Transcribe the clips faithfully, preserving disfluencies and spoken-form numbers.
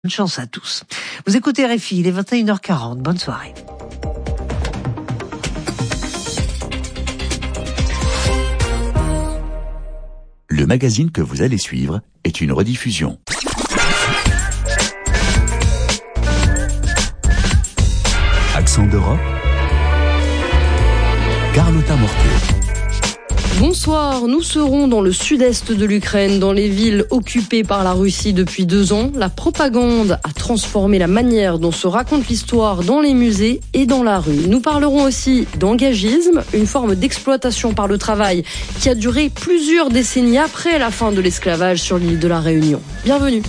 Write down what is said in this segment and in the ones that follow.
Bonne chance à tous. Vous écoutez R F I, il est vingt et une heures quarante. Bonne soirée. Le magazine que vous allez suivre est une rediffusion. Accent d'Europe, Carlotta Mortier. Bonsoir, nous serons dans le sud-est de l'Ukraine, dans les villes occupées par la Russie depuis deux ans. La propagande a transformé la manière dont se raconte l'histoire dans les musées et dans la rue. Nous parlerons aussi d'engagisme, une forme d'exploitation par le travail qui a duré plusieurs décennies après la fin de l'esclavage sur l'île de la Réunion. Bienvenue.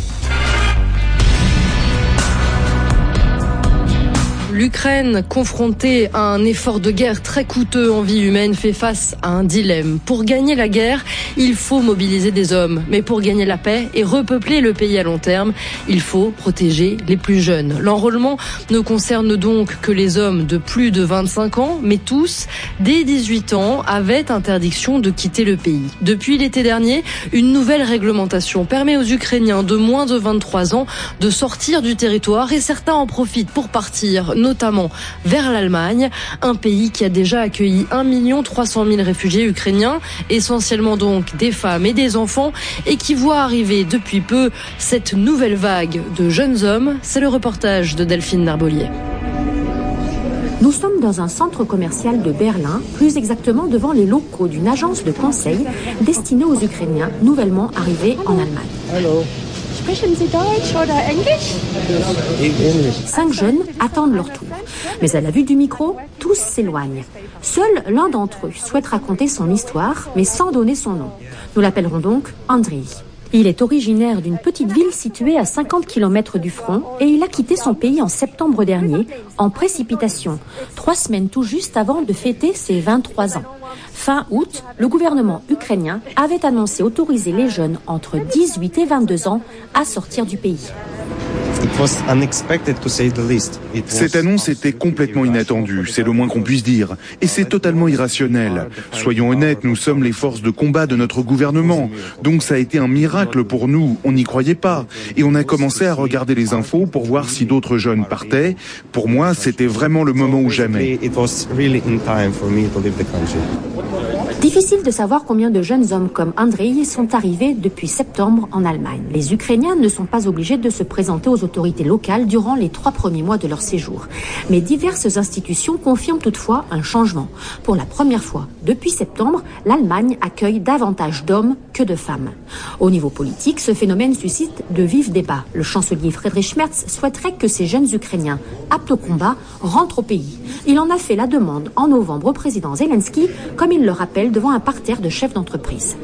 L'Ukraine, confrontée à un effort de guerre très coûteux en vie humaine, fait face à un dilemme. Pour gagner la guerre, il faut mobiliser des hommes. Mais pour gagner la paix et repeupler le pays à long terme, il faut protéger les plus jeunes. L'enrôlement ne concerne donc que les hommes de plus de vingt-cinq ans, mais tous, dès dix-huit ans, avaient interdiction de quitter le pays. Depuis l'été dernier, une nouvelle réglementation permet aux Ukrainiens de moins de vingt-trois ans de sortir du territoire et certains en profitent pour partir, notamment vers l'Allemagne, un pays qui a déjà accueilli un million trois cent mille réfugiés ukrainiens, essentiellement donc des femmes et des enfants, et qui voit arriver depuis peu cette nouvelle vague de jeunes hommes. C'est le reportage de Delphine Narbolier. Nous sommes dans un centre commercial de Berlin, plus exactement devant les locaux d'une agence de conseil destinée aux Ukrainiens nouvellement arrivés en Allemagne. Hello. Sprechen Sie Deutsch oder Englisch? Cinq jeunes attendent leur tour. Mais à la vue du micro, tous s'éloignent. Seul l'un d'entre eux souhaite raconter son histoire, mais sans donner son nom. Nous l'appellerons donc Andrei. Il est originaire d'une petite ville située à cinquante kilomètres du front et il a quitté son pays en septembre dernier, en précipitation, trois semaines tout juste avant de fêter ses vingt-trois ans. Fin août, le gouvernement ukrainien avait annoncé autoriser les jeunes entre dix-huit et vingt-deux ans à sortir du pays. Cette annonce était complètement inattendue, c'est le moins qu'on puisse dire. Et c'est totalement irrationnel. Soyons honnêtes, nous sommes les forces de combat de notre gouvernement. Donc ça a été un miracle pour nous, on n'y croyait pas. Et on a commencé à regarder les infos pour voir si d'autres jeunes partaient. Pour moi, c'était vraiment le moment ou jamais. Difficile de savoir combien de jeunes hommes comme Andrei sont arrivés depuis septembre en Allemagne. Les Ukrainiens ne sont pas obligés de se présenter aux autorités locales durant les trois premiers mois de leur séjour. Mais diverses institutions confirment toutefois un changement. Pour la première fois depuis septembre, l'Allemagne accueille davantage d'hommes que de femmes. Au niveau politique, ce phénomène suscite de vifs débats. Le chancelier Friedrich Merz souhaiterait que ces jeunes Ukrainiens aptes au combat rentrent au pays. Il en a fait la demande en novembre au président Zelensky, comme il le rappelle devant un parterre de chefs d'entreprise.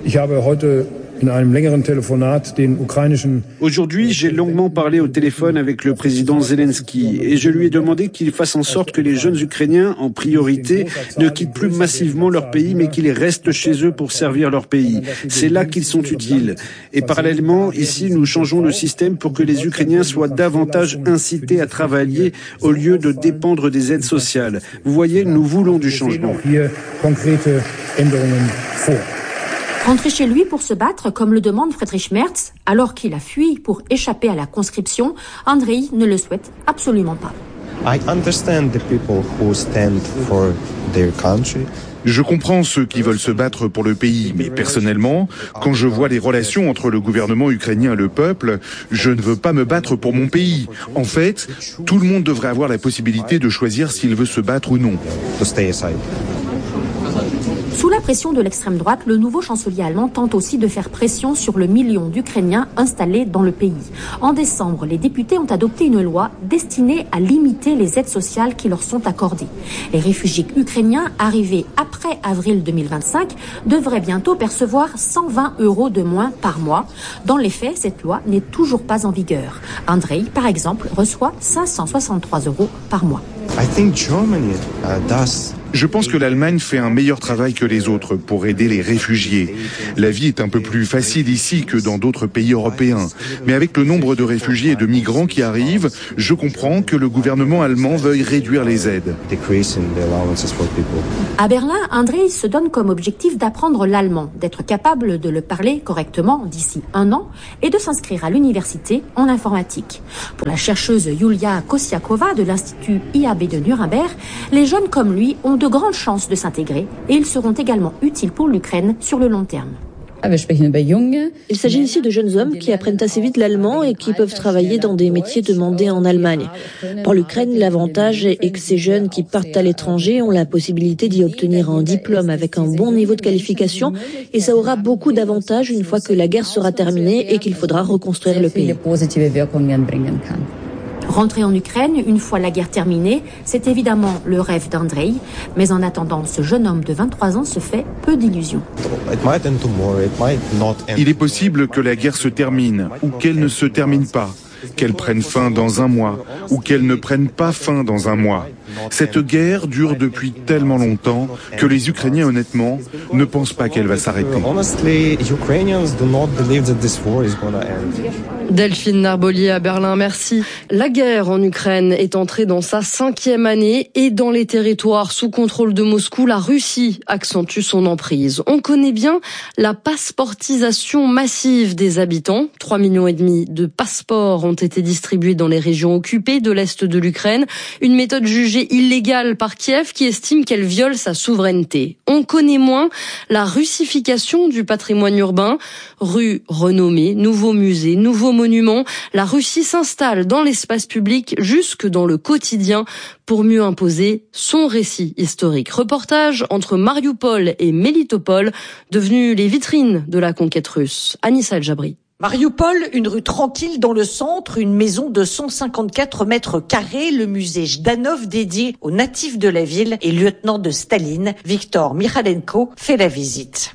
Aujourd'hui, j'ai longuement parlé au téléphone avec le président Zelensky et je lui ai demandé qu'il fasse en sorte que les jeunes Ukrainiens, en priorité, ne quittent plus massivement leur pays mais qu'ils restent chez eux pour servir leur pays. C'est là qu'ils sont utiles. Et parallèlement, ici, nous changeons le système pour que les Ukrainiens soient davantage incités à travailler au lieu de dépendre des aides sociales. Vous voyez, nous voulons du changement. Rentrer chez lui pour se battre, comme le demande Friedrich Merz, alors qu'il a fui pour échapper à la conscription, Andrei ne le souhaite absolument pas. Je comprends ceux qui veulent se battre pour le pays, mais personnellement, quand je vois les relations entre le gouvernement ukrainien et le peuple, je ne veux pas me battre pour mon pays. En fait, tout le monde devrait avoir la possibilité de choisir s'il veut se battre ou non. Sous la pression de l'extrême droite, le nouveau chancelier allemand tente aussi de faire pression sur le million d'Ukrainiens installés dans le pays. En décembre, les députés ont adopté une loi destinée à limiter les aides sociales qui leur sont accordées. Les réfugiés ukrainiens arrivés après avril deux mille vingt-cinq devraient bientôt percevoir cent vingt euros de moins par mois. Dans les faits, cette loi n'est toujours pas en vigueur. Andrei, par exemple, reçoit cinq cent soixante-trois euros par mois. Je pense que l'Allemagne fait un meilleur travail que les autres pour aider les réfugiés. La vie est un peu plus facile ici que dans d'autres pays européens. Mais avec le nombre de réfugiés et de migrants qui arrivent, je comprends que le gouvernement allemand veuille réduire les aides. À Berlin, Andrei se donne comme objectif d'apprendre l'allemand, d'être capable de le parler correctement d'ici un an et de s'inscrire à l'université en informatique. Pour la chercheuse Julia Kosiakova de l'Institut I A B de Nuremberg, les jeunes comme lui ont de grandes chances de s'intégrer et ils seront également utiles pour l'Ukraine sur le long terme. Il s'agit ici de jeunes hommes qui apprennent assez vite l'allemand et qui peuvent travailler dans des métiers demandés en Allemagne. Pour l'Ukraine, l'avantage est que ces jeunes qui partent à l'étranger ont la possibilité d'y obtenir un diplôme avec un bon niveau de qualification et ça aura beaucoup d'avantages une fois que la guerre sera terminée et qu'il faudra reconstruire le pays. Rentrer en Ukraine une fois la guerre terminée, c'est évidemment le rêve d'Andrei, mais en attendant, ce jeune homme de vingt-trois ans se fait peu d'illusions. Il est possible que la guerre se termine ou qu'elle ne se termine pas, qu'elle prenne fin dans un mois ou qu'elle ne prenne pas fin dans un mois. Cette guerre dure depuis tellement longtemps que les Ukrainiens, honnêtement, ne pensent pas qu'elle va s'arrêter. Delphine Narbolier à Berlin, merci. La guerre en Ukraine est entrée dans sa cinquième année et dans les territoires sous contrôle de Moscou, la Russie accentue son emprise. On connaît bien la passeportisation massive des habitants. Trois millions et demi de passeports ont été distribués dans les régions occupées de l'Est de l'Ukraine. Une méthode jugée illégale par Kiev qui estime qu'elle viole sa souveraineté. On connaît moins la russification du patrimoine urbain. Rues renommées, nouveaux musées, nouveaux monuments. La Russie s'installe dans l'espace public jusque dans le quotidien pour mieux imposer son récit historique. Reportage entre Mariupol et Mélitopol, devenus les vitrines de la conquête russe. Anissa El-Jabri. Mariupol, une rue tranquille dans le centre, une maison de cent cinquante-quatre mètres carrés, le musée Jdanov dédié aux natifs de la ville et lieutenant de Staline, Viktor Mikhalenko, fait la visite.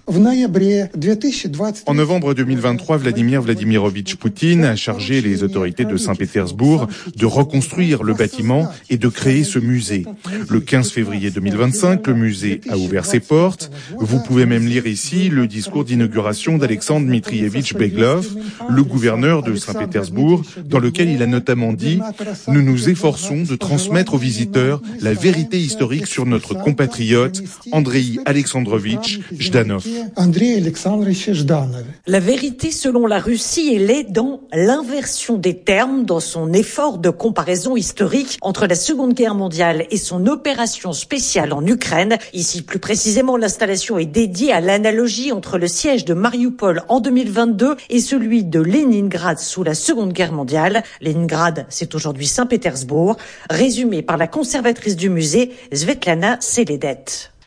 En novembre deux mille vingt-trois, Vladimir Vladimirovitch Poutine a chargé les autorités de Saint-Pétersbourg de reconstruire le bâtiment et de créer ce musée. Le quinze février deux mille vingt-cinq, le musée a ouvert ses portes. Vous pouvez même lire ici le discours d'inauguration d'Alexandre Dmitrievitch Beglov, le gouverneur de Saint-Pétersbourg, dans lequel il a notamment dit « Nous nous efforçons de transmettre aux visiteurs la vérité historique sur notre compatriote Andrei Alexandrovitch Jdanov. » La vérité selon la Russie, elle est dans l'inversion des termes, dans son effort de comparaison historique entre la Seconde Guerre mondiale et son opération spéciale en Ukraine. Ici, plus précisément, l'installation est dédiée à l'analogie entre le siège de Mariupol en deux mille vingt-deux et celui de Leningrad sous la Seconde Guerre mondiale. Leningrad, c'est aujourd'hui Saint-Pétersbourg, résumé par la conservatrice du musée, Svetlana Seledet.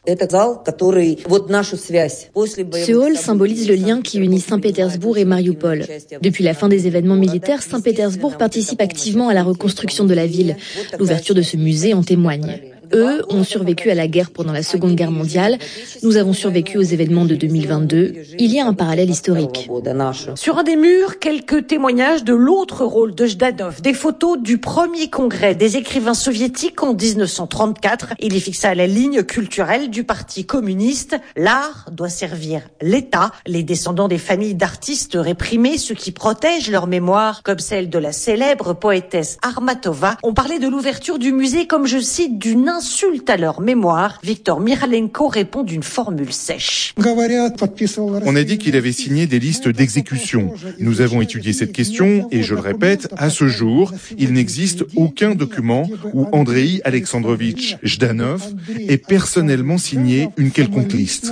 Ce hall symbolise le lien qui unit Saint-Pétersbourg et Mariupol. Depuis la fin des événements militaires, Saint-Pétersbourg participe activement à la reconstruction de la ville. L'ouverture de ce musée en témoigne. Eux ont survécu à la guerre pendant la Seconde Guerre mondiale. Nous avons survécu aux événements de deux mille vingt-deux. Il y a un parallèle historique. Sur un des murs, quelques témoignages de l'autre rôle de Jdanov. Des photos du premier congrès des écrivains soviétiques en dix-neuf cent trente-quatre. Il y fixa la ligne culturelle du Parti communiste. L'art doit servir l'État. Les descendants des familles d'artistes réprimés, ceux qui protègent leur mémoire, comme celle de la célèbre poétesse Armatova, ont parlé de l'ouverture du musée comme, je cite, d'une insulte à leur mémoire. Viktor Mikhalenko répond d'une formule sèche. On a dit qu'il avait signé des listes d'exécution. Nous avons étudié cette question et je le répète, à ce jour, il n'existe aucun document où Andrei Alexandrovitch Jdanov ait personnellement signé une quelconque liste.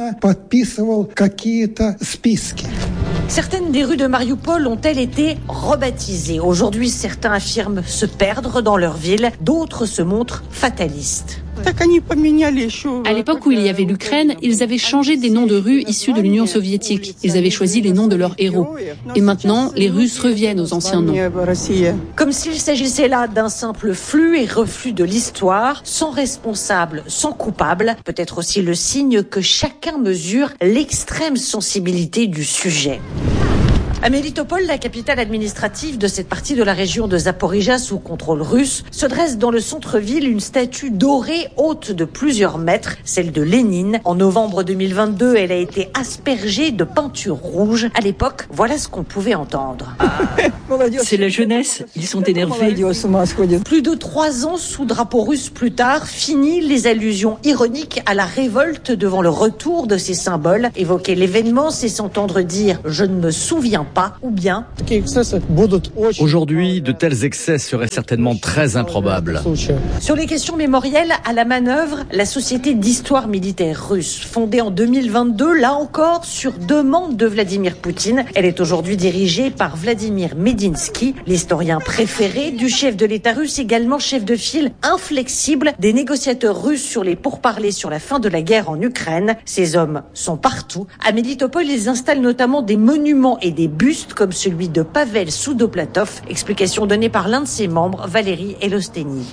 Certaines des rues de Mariupol ont-elles été rebaptisées. Aujourd'hui, certains affirment se perdre dans leur ville, d'autres se montrent fatalistes. À l'époque où il y avait l'Ukraine, ils avaient changé des noms de rues issus de l'Union soviétique. Ils avaient choisi les noms de leurs héros. Et maintenant, les Russes reviennent aux anciens noms. Comme s'il s'agissait là d'un simple flux et reflux de l'histoire, sans responsable, sans coupable. Peut-être aussi le signe que chacun mesure l'extrême sensibilité du sujet. À Mélitopol, la capitale administrative de cette partie de la région de Zaporijia sous contrôle russe, se dresse dans le centre-ville une statue dorée haute de plusieurs mètres, celle de Lénine. En novembre deux mille vingt-deux, elle a été aspergée de peinture rouge. À l'époque, voilà ce qu'on pouvait entendre. C'est la jeunesse, ils sont énervés. Plus de trois ans sous drapeau russe plus tard, fini les allusions ironiques à la révolte devant le retour de ces symboles. Évoquer l'événement, c'est s'entendre dire « je ne me souviens pas » ou bien « Aujourd'hui, de tels excès seraient certainement très improbables. » Sur les questions mémorielles, à la manœuvre, la Société d'histoire militaire russe, fondée en deux mille vingt-deux, là encore, sur demande de Vladimir Poutine. Elle est aujourd'hui dirigée par Vladimir Medinsky, l'historien préféré du chef de l'État russe, également chef de file inflexible des négociateurs russes sur les pourparlers sur la fin de la guerre en Ukraine. Ces hommes sont partout. À Mélitopol, ils installent notamment des monuments et des bustes comme celui de Pavel Soudoplatov. Explication donnée par l'un de ses membres, Valérie Elosteni.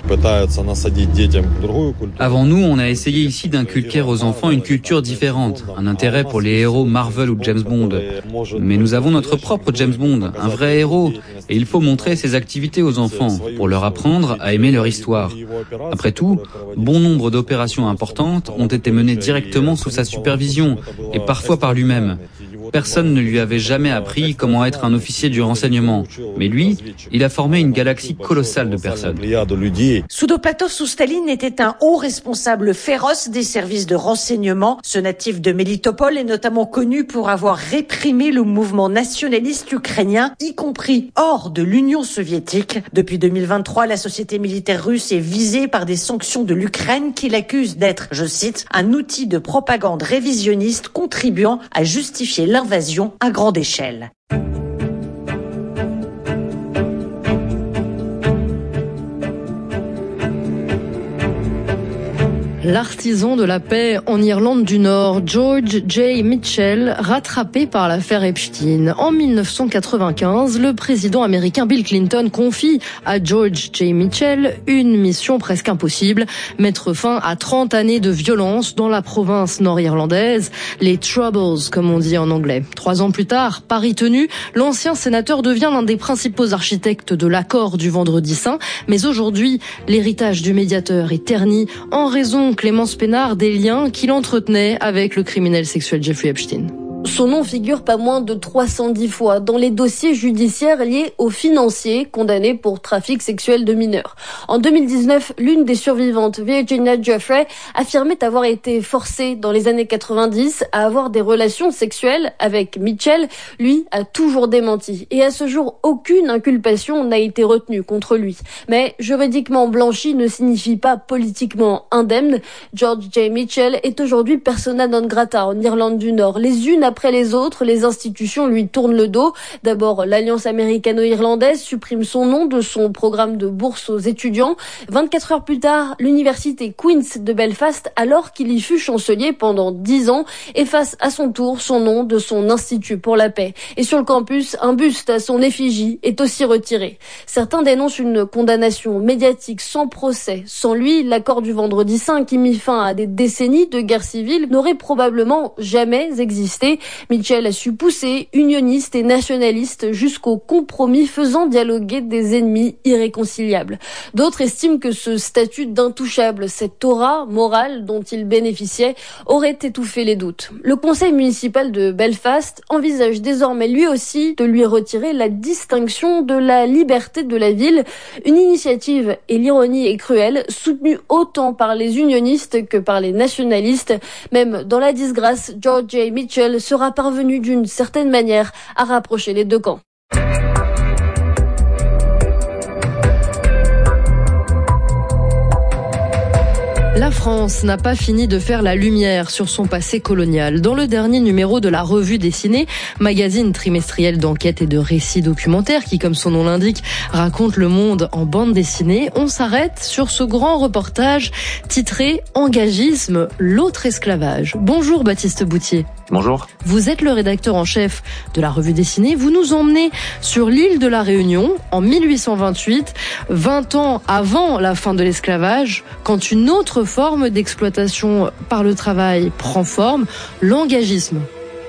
Avant nous, on a essayé ici d'inculquer aux enfants une culture différente, un intérêt pour les héros Marvel ou James Bond. Mais nous avons notre propre James Bond, un vrai héros, et il faut montrer ses activités aux enfants pour leur apprendre à aimer leur histoire. Après tout, bon nombre d'opérations importantes ont été menées directement sous sa supervision et parfois par lui-même. Personne ne lui avait jamais appris comment être un officier du renseignement. Mais lui, il a formé une galaxie colossale de personnes. Soudoplatov sous Staline était un haut responsable féroce des services de renseignement. Ce natif de Mélitopol est notamment connu pour avoir réprimé le mouvement nationaliste ukrainien, y compris hors de l'Union soviétique. Depuis deux mille vingt-trois, la société militaire russe est visée par des sanctions de l'Ukraine qui l'accusent d'être, je cite, un outil de propagande révisionniste contribuant à justifier l'invasion à grande échelle. L'artisan de la paix en Irlande du Nord, George J. Mitchell, rattrapé par l'affaire Epstein. En mille neuf cent quatre-vingt-quinze, le président américain Bill Clinton confie à George J. Mitchell une mission presque impossible, mettre fin à trente années de violence dans la province nord-irlandaise, les Troubles comme on dit en anglais. Trois ans plus tard, pari tenu, l'ancien sénateur devient l'un des principaux architectes de l'accord du Vendredi Saint, mais aujourd'hui, l'héritage du médiateur est terni en raison Clémence Pénard des liens qu'il entretenait avec le criminel sexuel Jeffrey Epstein. Son nom figure pas moins de trois cent dix fois dans les dossiers judiciaires liés aux financiers condamnés pour trafic sexuel de mineurs. En deux mille dix-neuf, l'une des survivantes, Virginia Giuffre, affirmait avoir été forcée dans les années quatre-vingt-dix à avoir des relations sexuelles avec Mitchell. Lui a toujours démenti et à ce jour, aucune inculpation n'a été retenue contre lui. Mais juridiquement blanchi ne signifie pas politiquement indemne. George J. Mitchell est aujourd'hui persona non grata en Irlande du Nord. Les unes après les autres, les institutions lui tournent le dos. D'abord, l'Alliance américano-irlandaise supprime son nom de son programme de bourse aux étudiants. vingt-quatre heures plus tard, l'université Queen's de Belfast, alors qu'il y fut chancelier pendant dix ans, efface à son tour son nom de son institut pour la paix. Et sur le campus, un buste à son effigie est aussi retiré. Certains dénoncent une condamnation médiatique sans procès. Sans lui, l'accord du Vendredi Saint qui mit fin à des décennies de guerre civile n'aurait probablement jamais existé. Mitchell a su pousser unionistes et nationalistes jusqu'au compromis faisant dialoguer des ennemis irréconciliables. D'autres estiment que ce statut d'intouchable, cette aura morale dont il bénéficiait, aurait étouffé les doutes. Le conseil municipal de Belfast envisage désormais lui aussi de lui retirer la distinction de la liberté de la ville, une initiative, et l'ironie est cruelle, soutenue autant par les unionistes que par les nationalistes. Même dans la disgrâce, George J. Mitchell sera parvenu d'une certaine manière à rapprocher les deux camps. La France n'a pas fini de faire la lumière sur son passé colonial. Dans le dernier numéro de la Revue Dessinée, magazine trimestriel d'enquête et de récits documentaires qui, comme son nom l'indique, raconte le monde en bande dessinée, on s'arrête sur ce grand reportage titré « Engagisme, l'autre esclavage ». Bonjour Baptiste Boutier. Bonjour. Vous êtes le rédacteur en chef de la Revue Dessinée. Vous nous emmenez sur l'île de la Réunion en mille huit cent vingt-huit, vingt ans avant la fin de l'esclavage, quand une autre forme d'exploitation par le travail prend forme, l'engagisme.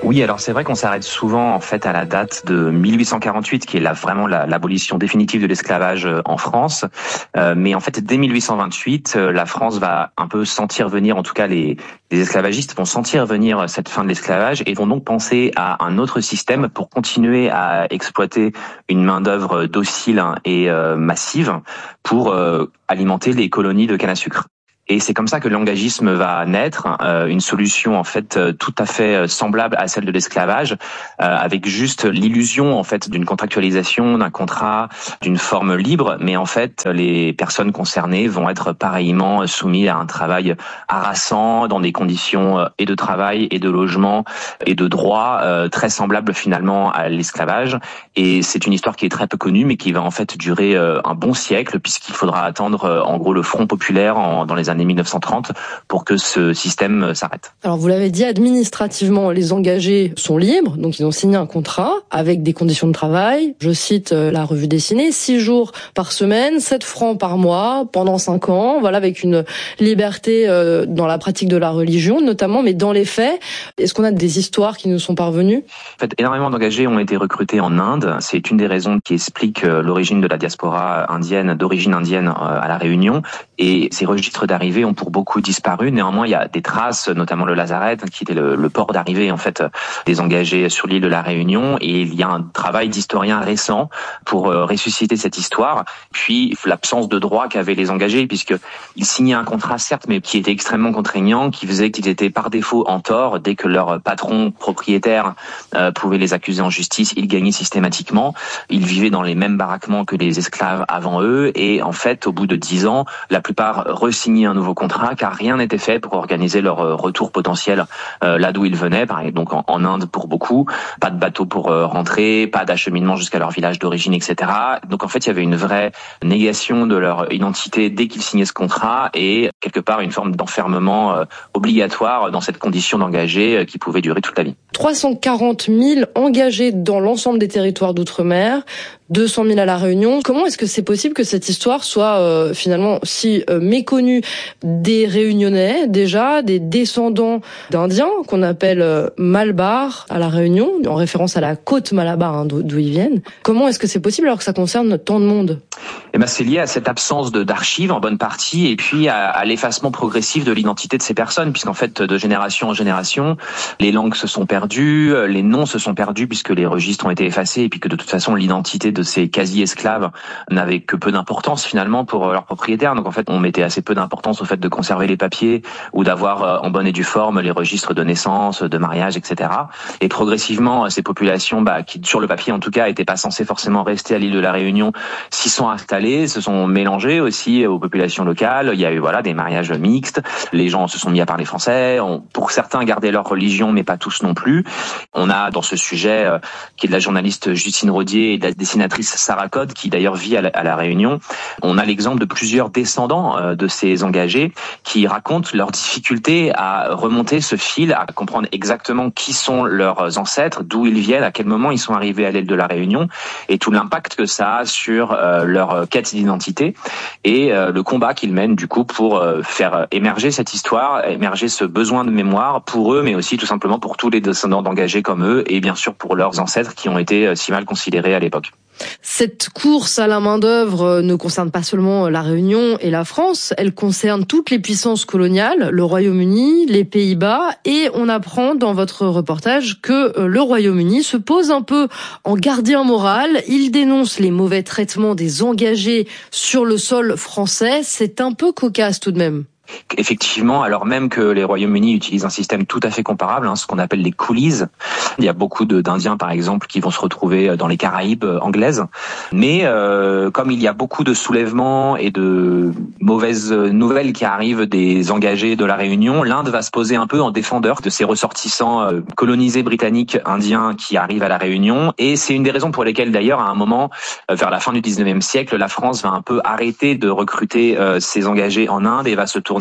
Oui, alors c'est vrai qu'on s'arrête souvent en fait à la date de mille huit cent quarante-huit, qui est là vraiment la, l'abolition définitive de l'esclavage en France. Euh, mais en fait, dès mille huit cent vingt-huit, la France va un peu sentir venir, en tout cas les, les esclavagistes vont sentir venir cette fin de l'esclavage et vont donc penser à un autre système pour continuer à exploiter une main-d'œuvre docile et euh, massive pour euh, alimenter les colonies de canne à sucre. Et c'est comme ça que l'engagisme va naître, euh, une solution en fait euh, tout à fait semblable à celle de l'esclavage, euh, avec juste l'illusion en fait d'une contractualisation, d'un contrat, d'une forme libre, mais en fait les personnes concernées vont être pareillement soumises à un travail harassant dans des conditions euh, et de travail et de logement et de droit euh, très semblables finalement à l'esclavage. Et c'est une histoire qui est très peu connue, mais qui va en fait durer euh, un bon siècle, puisqu'il faudra attendre euh, en gros le Front populaire en, dans les années mille neuf cent trente pour que ce système s'arrête. Alors vous l'avez dit, administrativement, les engagés sont libres, donc ils ont signé un contrat avec des conditions de travail. Je cite la revue dessinée, six jours par semaine, sept francs par mois, pendant cinq ans, voilà, avec une liberté euh, dans la pratique de la religion notamment, mais dans les faits, est-ce qu'on a des histoires qui nous sont parvenues? En fait, énormément d'engagés ont été recrutés en Inde. C'est une des raisons qui explique l'origine de la diaspora indienne, d'origine indienne à La Réunion. Et ces registres d'arrivée ont pour beaucoup disparu. Néanmoins, il y a des traces, notamment le Lazaret, qui était le, le port d'arrivée en fait des engagés sur l'île de La Réunion. Et il y a un travail d'historien récent pour euh, ressusciter cette histoire. Puis l'absence de droit qu'avaient les engagés, puisqu'ils signaient un contrat certes, mais qui était extrêmement contraignant, qui faisait qu'ils étaient par défaut en tort. Dès que leur patron propriétaire euh, pouvait les accuser en justice, ils gagnaient systématiquement. Ils vivaient dans les mêmes baraquements que les esclaves avant eux. Et en fait, au bout de dix ans, la plupart re-signaient un nouveau contrat, car rien n'était fait pour organiser leur retour potentiel euh, là d'où ils venaient, par exemple, donc en, en Inde pour beaucoup, pas de bateau pour euh, rentrer, pas d'acheminement jusqu'à leur village d'origine, et cetera. Donc en fait, il y avait une vraie négation de leur identité dès qu'ils signaient ce contrat et quelque part une forme d'enfermement euh, obligatoire dans cette condition d'engagé euh, qui pouvait durer toute la vie. trois cent quarante mille engagés dans l'ensemble des territoires d'outre-mer, deux cent mille à La Réunion. Comment est-ce que c'est possible que cette histoire soit euh, finalement si euh, méconnue des Réunionnais, déjà, des descendants d'Indiens qu'on appelle euh, Malbar à La Réunion, en référence à la côte Malabar, hein, d'où, d'où ils viennent. Comment est-ce que c'est possible alors que ça concerne tant de monde? Eh ben, c'est lié à cette absence de, d'archives en bonne partie et puis à, à l'effacement progressif de l'identité de ces personnes, puisqu'en fait, de génération en génération, les langues se sont perdues, les noms se sont perdus puisque les registres ont été effacés et puis que de toute façon, l'identité de ces quasi-esclaves n'avait que peu d'importance finalement pour leurs propriétaires. Donc en fait, on mettait assez peu d'importance au fait de conserver les papiers ou d'avoir en bonne et due forme les registres de naissance, de mariage, et cetera. Et progressivement, ces populations, bah, qui sur le papier en tout cas, n'étaient pas censées forcément rester à l'île de La Réunion, s'y sont installées, se sont mélangées aussi aux populations locales. Il y a eu voilà des mariages mixtes. Les gens se sont mis à parler français. On, pour certains, gardaient leur religion, mais pas tous non plus. On a dans ce sujet, euh, qui est de la journaliste Justine Rodier et de la dessinatrice Sarah Code, qui d'ailleurs vit à la, à la Réunion. On a l'exemple de plusieurs descendants euh, de ces engagés qui racontent leurs difficultés à remonter ce fil, à comprendre exactement qui sont leurs ancêtres, d'où ils viennent, à quel moment ils sont arrivés à l'île de La Réunion, et tout l'impact que ça a sur euh, leur quête d'identité et euh, le combat qu'ils mènent du coup pour euh, faire émerger cette histoire, émerger ce besoin de mémoire pour eux, mais aussi tout simplement pour tous les descendants d'engagés comme eux, et bien sûr pour leurs ancêtres qui ont été euh, si mal considérés à l'époque. Cette course à la main-d'œuvre ne concerne pas seulement la Réunion et la France, elle concerne toutes les puissances coloniales, le Royaume-Uni, les Pays-Bas, et on apprend dans votre reportage que le Royaume-Uni se pose un peu en gardien moral. Il dénonce les mauvais traitements des engagés sur le sol français. C'est un peu cocasse tout de même. Effectivement, alors même que les Royaumes-Unis utilisent un système tout à fait comparable, hein, ce qu'on appelle les coolies. Il y a beaucoup de, d'Indiens, par exemple, qui vont se retrouver dans les Caraïbes anglaises. Mais euh, comme il y a beaucoup de soulèvements et de mauvaises nouvelles qui arrivent des engagés de la Réunion, l'Inde va se poser un peu en défendeur de ces ressortissants euh, colonisés britanniques indiens qui arrivent à la Réunion. Et c'est une des raisons pour lesquelles, d'ailleurs, à un moment, euh, vers la fin du dix-neuvième siècle, la France va un peu arrêter de recruter euh, ces engagés en Inde et va se tourner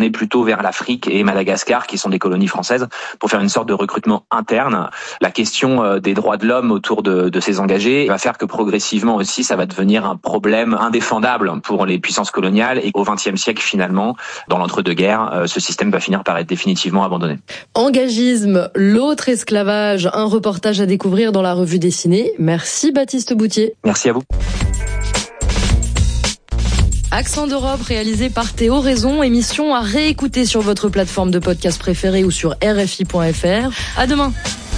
tourner plutôt vers l'Afrique et Madagascar, qui sont des colonies françaises, pour faire une sorte de recrutement interne. La question des droits de l'homme autour de, de ces engagés va faire que progressivement aussi, ça va devenir un problème indéfendable pour les puissances coloniales, et au vingtième siècle, finalement, dans l'entre-deux-guerres, ce système va finir par être définitivement abandonné. Engagisme, l'autre esclavage, un reportage à découvrir dans la revue dessinée. Merci Baptiste Boutier. Merci à vous. Accent d'Europe réalisé par Théo Raison, émission à réécouter sur votre plateforme de podcast préférée ou sur R F I point F R. À demain.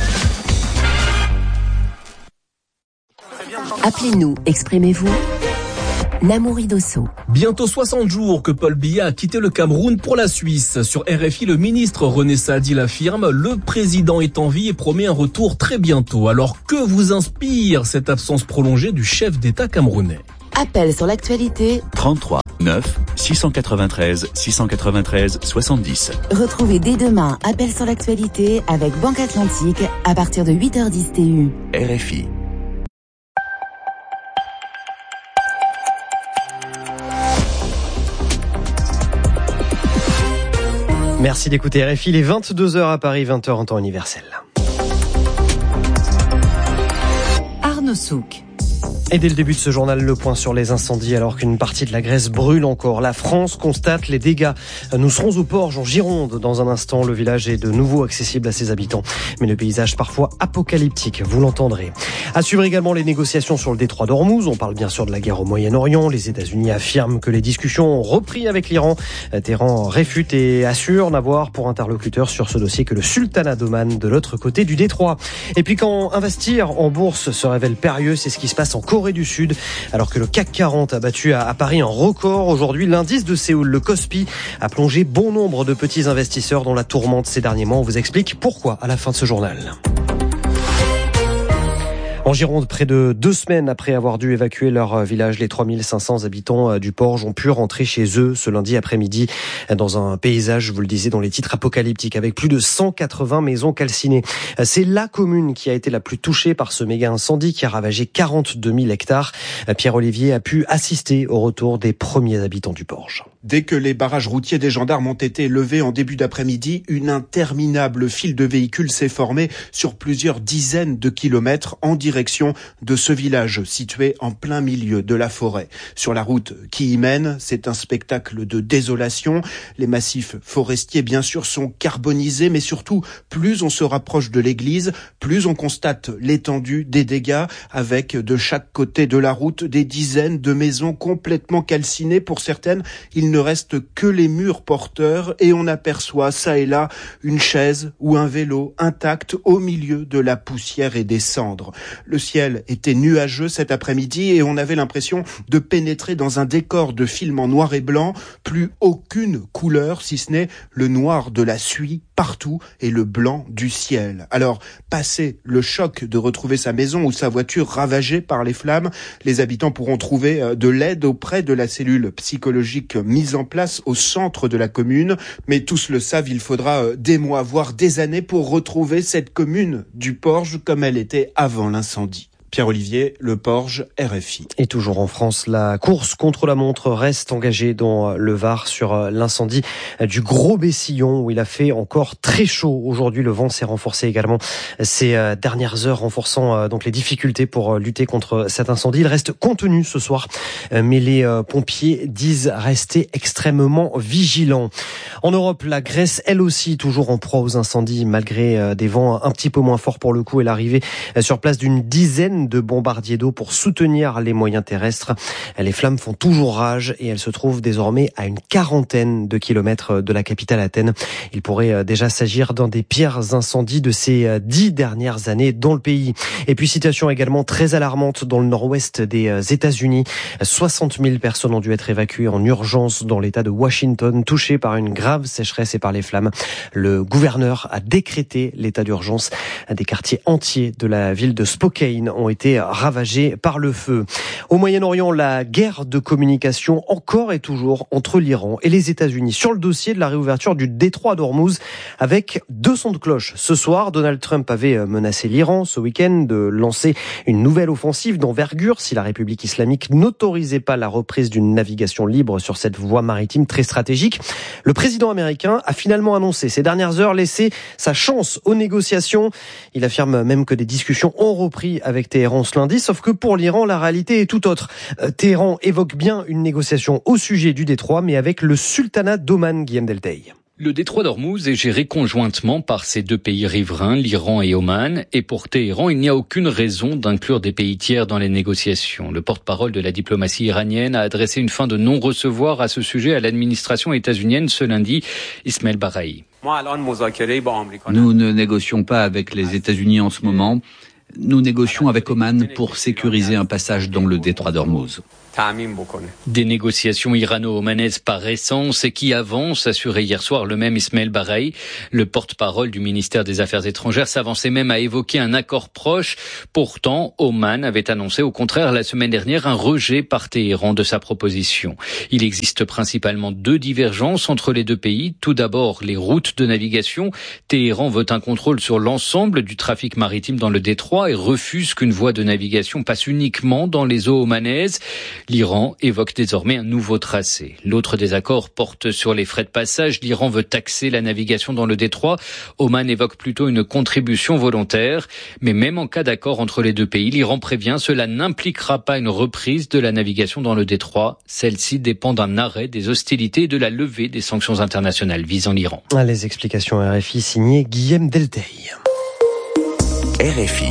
Appelez-nous, exprimez-vous. Namouri Dosso. Bientôt soixante jours que Paul Biya a quitté le Cameroun pour la Suisse. Sur R F I, le ministre René Saadi l'affirme, le président est en vie et promet un retour très bientôt. Alors que vous inspire cette absence prolongée du chef d'État camerounais ? Appel sur l'actualité. trente-trois neuf six cent quatre-vingt-treize six cent quatre-vingt-treize soixante-dix. Retrouvez dès demain Appel sur l'actualité avec Banque Atlantique à partir de huit heures dix T U. R F I. Merci d'écouter R F I, il est vingt-deux heures à Paris, vingt heures en temps universel. Arnaud Souk. Et dès le début de ce journal, le point sur les incendies alors qu'une partie de la Grèce brûle encore. La France constate les dégâts. Nous serons aux Porges en Gironde dans un instant. Le village est de nouveau accessible à ses habitants. Mais le paysage parfois apocalyptique, vous l'entendrez. À suivre également les négociations sur le détroit d'Ormuz. On parle bien sûr de la guerre au Moyen-Orient. Les États-Unis affirment que les discussions ont repris avec l'Iran. Téhéran réfute et assure n'avoir pour interlocuteur sur ce dossier que le sultanat d'Oman de l'autre côté du détroit. Et puis quand investir en bourse se révèle périlleux, c'est ce qui se passe en Corée du Sud, alors que le C A C quarante a battu à Paris un record. Aujourd'hui, l'indice de Séoul, le Kospi, a plongé bon nombre de petits investisseurs dans la tourmente ces derniers mois. On vous explique pourquoi à la fin de ce journal. En Gironde, près de deux semaines après avoir dû évacuer leur village, les trois mille cinq cents habitants du Porge ont pu rentrer chez eux ce lundi après-midi dans un paysage, je vous le disais, dans les titres apocalyptiques, avec plus de cent quatre-vingts maisons calcinées. C'est la commune qui a été la plus touchée par ce méga incendie qui a ravagé quarante-deux mille hectares. Pierre-Olivier a pu assister au retour des premiers habitants du Porge. Dès que les barrages routiers des gendarmes ont été levés en début d'après-midi, une interminable file de véhicules s'est formée sur plusieurs dizaines de kilomètres en direction de ce village situé en plein milieu de la forêt. Sur la route qui y mène, c'est un spectacle de désolation. Les massifs forestiers, bien sûr, sont carbonisés, mais surtout, plus on se rapproche de l'église, plus on constate l'étendue des dégâts, avec de chaque côté de la route des dizaines de maisons complètement calcinées. Pour certaines, il ne reste que les murs porteurs et on aperçoit ça et là une chaise ou un vélo intact au milieu de la poussière et des cendres. Le ciel était nuageux cet après-midi et on avait l'impression de pénétrer dans un décor de film en noir et blanc, plus aucune couleur si ce n'est le noir de la suie partout et le blanc du ciel. Alors, passé le choc de retrouver sa maison ou sa voiture ravagée par les flammes, les habitants pourront trouver de l'aide auprès de la cellule psychologique mise en place au centre de la commune. Mais tous le savent, il faudra des mois, voire des années pour retrouver cette commune du Porge comme elle était avant l'incendie. Pierre-Olivier, Le Porge, R F I. Et toujours en France, la course contre la montre reste engagée dans le Var sur l'incendie du Gros Bessillon où il a fait encore très chaud. Aujourd'hui, le vent s'est renforcé également ces dernières heures, renforçant donc les difficultés pour lutter contre cet incendie. Il reste contenu ce soir, mais les pompiers disent rester extrêmement vigilants. En Europe, la Grèce, elle aussi, toujours en proie aux incendies malgré des vents un petit peu moins forts pour le coup et l'arrivée sur place d'une dizaine de bombardiers d'eau pour soutenir les moyens terrestres. Les flammes font toujours rage et elles se trouvent désormais à une quarantaine de kilomètres de la capitale Athènes. Il pourrait déjà s'agir d'un des pires incendies de ces dix dernières années dans le pays. Et puis situation également très alarmante dans le nord-ouest des États-Unis. soixante mille personnes ont dû être évacuées en urgence dans l'État de Washington, touché par une grave sécheresse et par les flammes. Le gouverneur a décrété l'état d'urgence. Des quartiers entiers de la ville de Spokane ont été ravagés par le feu. Au Moyen-Orient, la guerre de communication encore et toujours entre l'Iran et les États-Unis sur le dossier de la réouverture du détroit d'Ormuz avec deux sons de cloche. Ce soir, Donald Trump avait menacé l'Iran ce week-end de lancer une nouvelle offensive d'envergure si la République islamique n'autorisait pas la reprise d'une navigation libre sur cette voie maritime très stratégique. Le président américain a finalement annoncé ces dernières heures laisser sa chance aux négociations. Il affirme même que des discussions ont repris avec Téhéran ce lundi, sauf que pour l'Iran, la réalité est tout autre. Euh, Téhéran évoque bien une négociation au sujet du détroit, mais avec le sultanat d'Oman, Guillaume Delteil. Le détroit d'Ormuz est géré conjointement par ces deux pays riverains, l'Iran et Oman, et pour Téhéran, il n'y a aucune raison d'inclure des pays tiers dans les négociations. Le porte-parole de la diplomatie iranienne a adressé une fin de non-recevoir à ce sujet à l'administration états-unienne ce lundi, Ismail Baghai. Nous ne négocions pas avec les États-Unis en ce moment. Nous négocions avec Oman pour sécuriser un passage dans le détroit d'Ormuz. Des négociations irano-omanaises par essence et qui avancent, assurait hier soir le même Ismail Baghai. Le porte-parole du ministère des Affaires étrangères s'avançait même à évoquer un accord proche. Pourtant, Oman avait annoncé au contraire la semaine dernière un rejet par Téhéran de sa proposition. Il existe principalement deux divergences entre les deux pays. Tout d'abord, les routes de navigation. Téhéran veut un contrôle sur l'ensemble du trafic maritime dans le détroit et refuse qu'une voie de navigation passe uniquement dans les eaux omanaises. L'Iran évoque désormais un nouveau tracé. L'autre désaccord porte sur les frais de passage. L'Iran veut taxer la navigation dans le détroit. Oman évoque plutôt une contribution volontaire. Mais même en cas d'accord entre les deux pays, l'Iran prévient cela n'impliquera pas une reprise de la navigation dans le détroit. Celle-ci dépend d'un arrêt des hostilités et de la levée des sanctions internationales visant l'Iran. Les explications R F I signées Guillaume Delteil. R F I.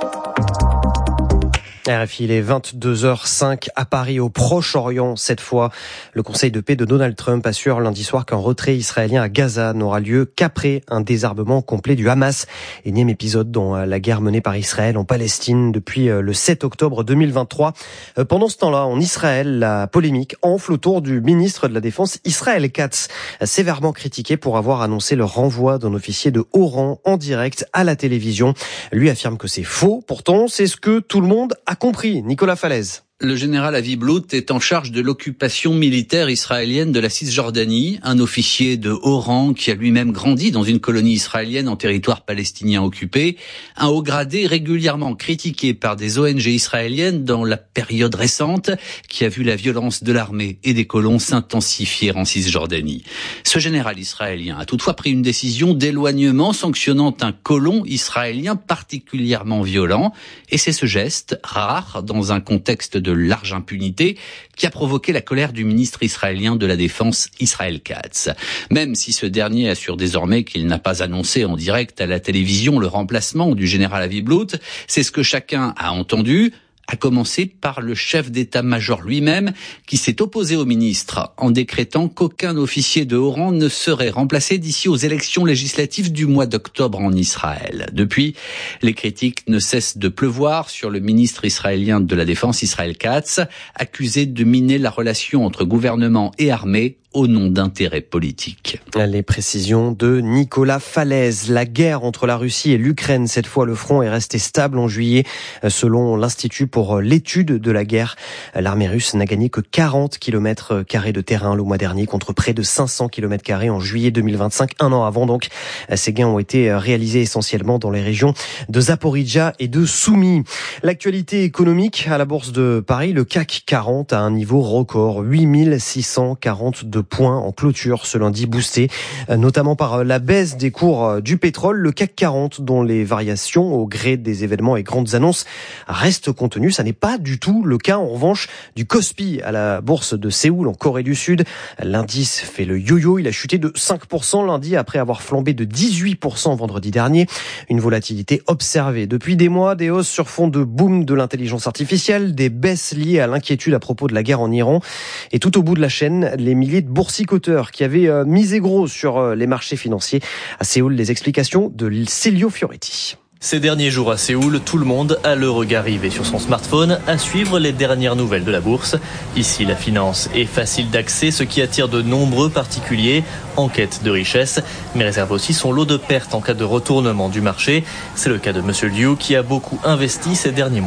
R F I, il est vingt-deux heures cinq à Paris, au Proche-Orient. Cette fois, le Conseil de paix de Donald Trump assure lundi soir qu'un retrait israélien à Gaza n'aura lieu qu'après un désarmement complet du Hamas. Énième épisode dans la guerre menée par Israël en Palestine depuis le sept octobre deux mille vingt-trois. Pendant ce temps-là, en Israël, la polémique enfle autour du ministre de la Défense Israël Katz, sévèrement critiqué pour avoir annoncé le renvoi d'un officier de haut rang en direct à la télévision. Lui affirme que c'est faux. Pourtant, c'est ce que tout le monde a compris. Nicolas Falaise. Le général Avi Blout est en charge de l'occupation militaire israélienne de la Cisjordanie, un officier de haut rang qui a lui-même grandi dans une colonie israélienne en territoire palestinien occupé, un haut gradé régulièrement critiqué par des O N G israéliennes dans la période récente qui a vu la violence de l'armée et des colons s'intensifier en Cisjordanie. Ce général israélien a toutefois pris une décision d'éloignement sanctionnant un colon israélien particulièrement violent, et c'est ce geste, rare dans un contexte de de large impunité qui a provoqué la colère du ministre israélien de la Défense, Israël Katz. Même si ce dernier assure désormais qu'il n'a pas annoncé en direct à la télévision le remplacement du général Avi Blout, c'est ce que chacun a entendu, à commencer par le chef d'état-major lui-même, qui s'est opposé au ministre en décrétant qu'aucun officier de haut rang ne serait remplacé d'ici aux élections législatives du mois d'octobre en Israël. Depuis, les critiques ne cessent de pleuvoir sur le ministre israélien de la Défense, Israël Katz, accusé de miner la relation entre gouvernement et armée au nom d'intérêts politiques. Les précisions de Nicolas Falaise. La guerre entre la Russie et l'Ukraine, cette fois le front est resté stable en juillet. Selon l'Institut pour l'étude de la guerre, l'armée russe n'a gagné que quarante kilomètres carrés de terrain le mois dernier contre près de cinq cents kilomètres carrés en juillet deux mille vingt-cinq, un an avant donc. Ces gains ont été réalisés essentiellement dans les régions de Zaporijia et de Soumy. L'actualité économique à la Bourse de Paris, le C A C quarante à un niveau record, huit mille six cent quarante-deux points en clôture ce lundi, boosté notamment par la baisse des cours du pétrole. Le C A C quarante, dont les variations au gré des événements et grandes annonces restent contenues. Ça n'est pas du tout le cas en revanche du Kospi à la bourse de Séoul en Corée du Sud. L'indice fait le yo-yo, il a chuté de cinq pour cent lundi après avoir flambé de dix-huit pour cent vendredi dernier. Une volatilité observée depuis des mois, des hausses sur fond de boom de l'intelligence artificielle, des baisses liées à l'inquiétude à propos de la guerre en Iran. Et tout au bout de la chaîne, les milliers de boursicoteurs qui avaient euh, misé gros sur euh, les marchés financiers. À Séoul, les explications de Celio Fioretti. Ces derniers jours à Séoul, tout le monde a le regard rivé sur son smartphone à suivre les dernières nouvelles de la bourse. Ici, la finance est facile d'accès, ce qui attire de nombreux particuliers en quête de richesse, mais réserve aussi son lot de pertes en cas de retournement du marché. C'est le cas de Monsieur Liu qui a beaucoup investi ces derniers mois.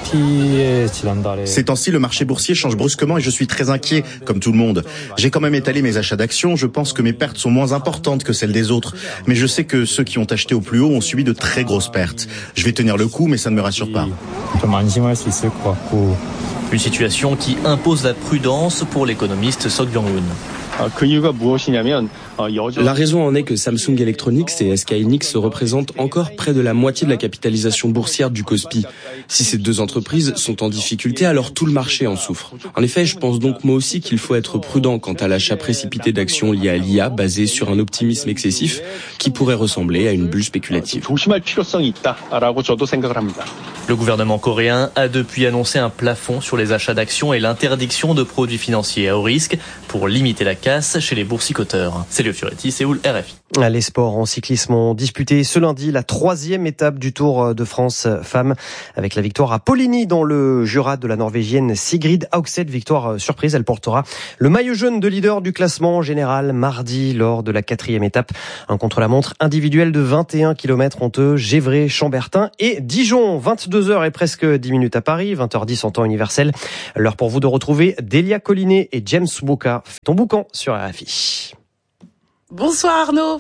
Ces temps-ci, le marché boursier change brusquement et je suis très inquiet, comme tout le monde. J'ai quand même étalé mes achats d'actions, je pense que mes pertes sont moins importantes que celles des autres. Mais je sais que ceux qui ont acheté au plus haut ont subi de très grosses pertes. Je vais tenir le coup, mais ça ne me rassure pas. Une situation qui impose la prudence pour l'économiste Sok Byung-hun. La raison en est que Samsung Electronics et S K Hynix représentent encore près de la moitié de la capitalisation boursière du Kospi. Si ces deux entreprises sont en difficulté, alors tout le marché en souffre. En effet, je pense donc moi aussi qu'il faut être prudent quant à l'achat précipité d'actions liées à l'I A basées sur un optimisme excessif qui pourrait ressembler à une bulle spéculative. Le gouvernement coréen a depuis annoncé un plafond sur les achats d'actions et l'interdiction de produits financiers à haut risque pour limiter la casse chez les boursicoteurs. C'est Léo Fioretti, Séoul, R F I. Les sports en cyclisme ont disputé ce lundi la troisième étape du Tour de France femmes avec la victoire à Poligny dans le Jura de la Norvégienne Sigrid Haugset. Victoire surprise, elle portera le maillot jaune de leader du classement général mardi lors de la quatrième étape. Un contre-la-montre individuel de vingt et un kilomètres entre Gévray, Chambertin et Dijon. vingt-deux heures et presque dix minutes à Paris, vingt heures dix en temps universel. L'heure pour vous de retrouver Delia Collinet et James Bouka. Ton boucan sur R F I. Bonsoir Arnaud.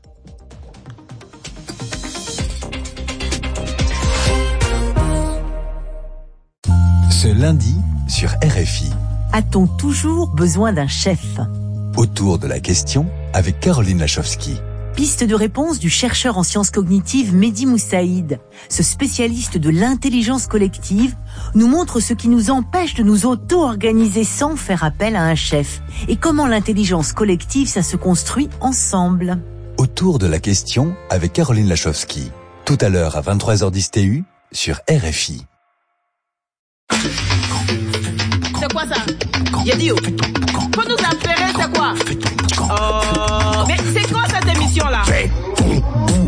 Ce lundi sur R F I. A-t-on toujours besoin d'un chef ? Autour de la question avec Caroline Lachowski. Piste de réponse du chercheur en sciences cognitives Mehdi Moussaïd. Ce spécialiste de l'intelligence collective nous montre ce qui nous empêche de nous auto-organiser sans faire appel à un chef. Et comment l'intelligence collective, ça se construit ensemble. Autour de la question avec Caroline Lachowski. Tout à l'heure à vingt-trois heures dix T U sur R F I. C'est quoi ça? Yadio. Faut nous affairer, c'est quoi? Oh, mais c'est quoi cette émission-là?